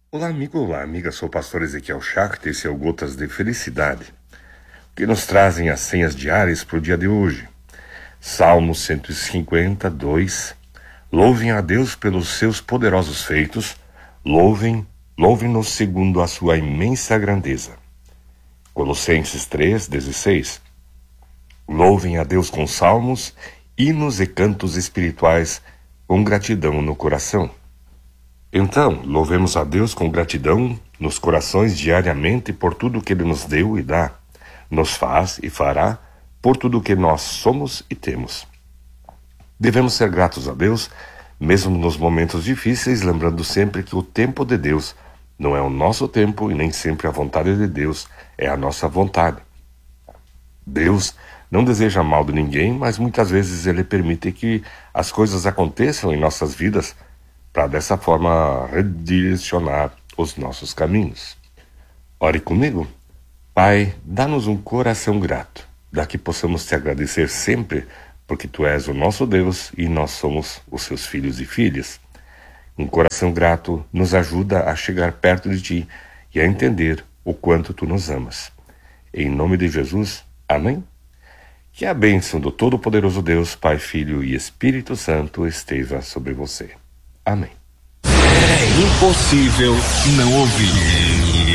Olá, amigo, olá, amiga. Sou o pastor Ezequiel Schacht. Esse é o Gotas de Felicidade, que nos trazem as senhas diárias para o dia de hoje. Salmo 152. Louvem a Deus pelos seus poderosos feitos. Louvem-no segundo a sua imensa grandeza. Colossenses 3:16. Louvem a Deus com salmos, hinos e cantos espirituais, com gratidão no coração. Então, louvemos a Deus com gratidão nos corações diariamente por tudo que Ele nos deu e dá, nos faz e fará, por tudo que nós somos e temos. Devemos ser gratos a Deus, mesmo nos momentos difíceis, lembrando sempre que o tempo de Deus não é o nosso tempo e nem sempre a vontade de Deus é a nossa vontade. Deus não deseja mal de ninguém, mas muitas vezes Ele permite que as coisas aconteçam em nossas vidas para dessa forma redirecionar os nossos caminhos. Ore comigo. Pai, dá-nos um coração grato, para que possamos te agradecer sempre, porque Tu és o nosso Deus e nós somos os Seus filhos e filhas. Um coração grato nos ajuda a chegar perto de Ti e a entender o quanto Tu nos amas. Em nome de Jesus, amém? Que a bênção do Todo-Poderoso Deus, Pai, Filho e Espírito Santo esteja sobre você. Amém. É impossível não ouvir.